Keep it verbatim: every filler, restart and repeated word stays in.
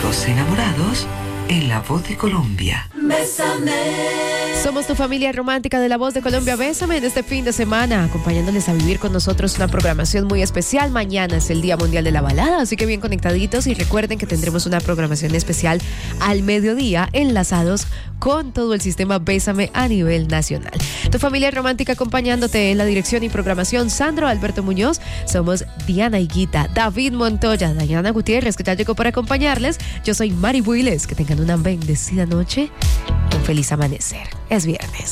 Dos enamorados en La Voz de Colombia. Bésame. Somos tu familia romántica de La Voz de Colombia. Bésame en este fin de semana, acompañándoles a vivir con nosotros una programación muy especial. Mañana es el Día Mundial de la Balada, así que bien conectaditos, y recuerden que tendremos una programación especial al mediodía, enlazados con todo el sistema Bésame a nivel nacional. Tu familia romántica acompañándote en la dirección y programación, Sandro Alberto Muñoz. Somos Diana Higuita, David Montoya, Dayana Gutiérrez, que ya llegó para acompañarles. Yo soy Mari Builes. Que tengan una bendecida noche, un feliz amanecer. Es viernes.